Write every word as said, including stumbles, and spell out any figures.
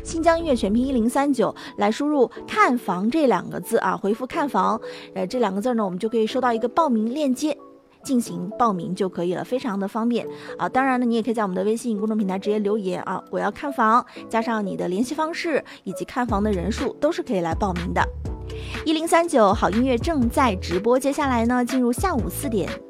新疆音乐全拼一零三九来输入看房这两个字啊，回复看房，呃，这两个字呢，我们就可以收到一个报名链接，进行报名就可以了，非常的方便啊。当然呢，你也可以在我们的微信公众平台直接留言啊，我要看房，加上你的联系方式以及看房的人数，都是可以来报名的。一零三九好音乐正在直播，接下来呢，进入下午四点